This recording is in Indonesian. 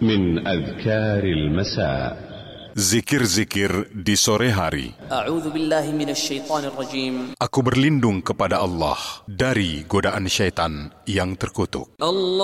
من أذكار المساء. Zikir-zikir di sore hari. A'udzu billahi minasyaitonir rajim. Aku berlindung kepada Allah dari godaan syaitan yang terkutuk.